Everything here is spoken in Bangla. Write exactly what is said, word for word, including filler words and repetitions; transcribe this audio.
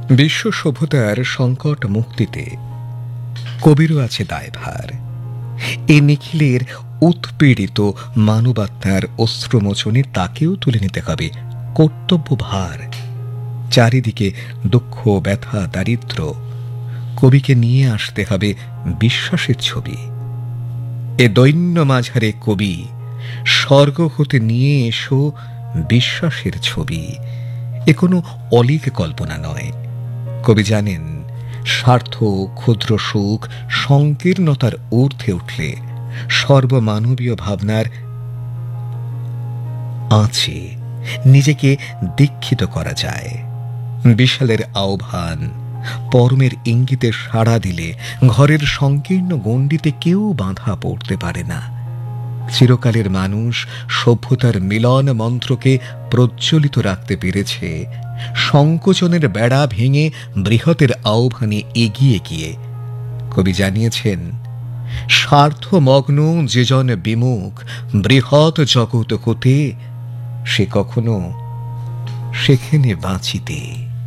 বিশ্ব সভ্যতার সংকট মুক্তিতে কবিরও আছে দায়ভার। এ নিখিলের উৎপীড়িত মানবাত্মার অশ্রুমোচনে তাকেও তুলে নিতে হবে কর্তব্য ভার। চারিদিকে দুঃখ, ব্যথা, দারিদ্র, কবিকে নিয়ে আসতে হবে বিশ্বাসের ছবি। এ দৈন্য মাঝারে কবি, স্বর্গ হতে নিয়ে এসো বিশ্বাসের ছবি। এ কোনো অলীক কল্পনা নয়। কবি জানেন, স্বার্থ, ক্ষুদ্র সুখ, সংকীর্ণতার ঊর্ধ্বে উঠলে সর্বমানবীয় ভাবনার আঁচে নিজেকে দীক্ষিত করা যায়। বিশালের আহ্বান, পরমের ইঙ্গিতে সাড়া দিলে ঘরের সংকীর্ণ গণ্ডিতে কেউ বাঁধা পড়তে পারে না। চিরকালের মানুষ সভ্যতার মিলন মন্ত্রকে প্রজ্বলিত রাখতে পেরেছে সংকোচনের বেড়া ভেঙে বৃহতের আহ্বানে এগিয়ে গিয়ে। কবি জানিয়েছেন, স্বার্থমগ্ন যেজন বিমুখ বৃহৎ জগৎ হতে, সে কখনো সেখানে বাঁচিতে